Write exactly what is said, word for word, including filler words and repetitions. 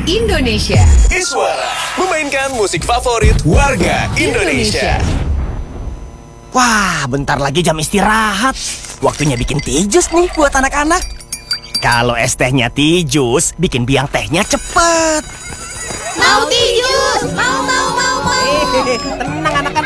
Indonesia. Iswara memainkan musik favorit warga Indonesia. Wah, bentar lagi jam istirahat. Waktunya bikin tijus nih buat anak-anak. Kalau es tehnya tijus, bikin biang tehnya cepet. Mau tijus, mau mau mau mau. Hehehe, tenang anak-anak.